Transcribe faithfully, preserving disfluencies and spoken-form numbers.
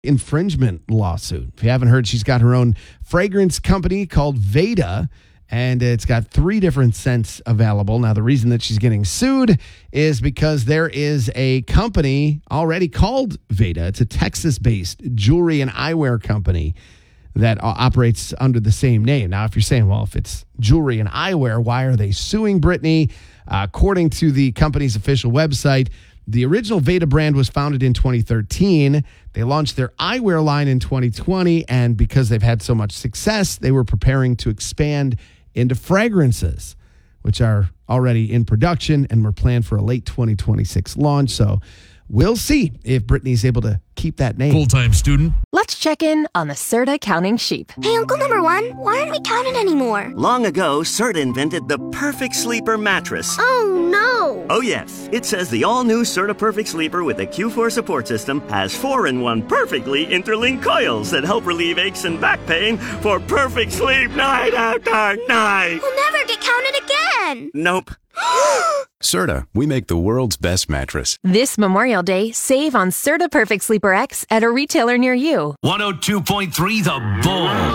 infringement lawsuit. If you haven't heard, she's got her own fragrance company called Veda, and it's got three different scents available. Now, the reason that she's getting sued is because there is a company already called Veda. It's a Texas-based jewelry and eyewear company that operates under the same name. Now, if you're saying, well, if it's jewelry and eyewear, why are they suing Britney? Uh, according to the company's official website, the original Veda brand was founded in twenty thirteen. They launched their eyewear line in twenty twenty, and because they've had so much success, they were preparing to expand into fragrances, which are already in production and were planned for a late twenty twenty-six launch. So we'll see if Britney's able to keep that name. Full-time student. Let's check in on the Serta counting sheep. Hey, Uncle Number One, why aren't we counting anymore? Long ago, Serta invented the Perfect Sleeper mattress. Oh, no. Oh, yes. It says the all-new Serta Perfect Sleeper with a Q four support system has four in one perfectly interlinked coils that help relieve aches and back pain for perfect sleep night after night. We'll never get counted again. Nope. Serta, we make the world's best mattress. This Memorial Day, save on Serta Perfect Sleeper X at a retailer near you. one oh two point three The Bull.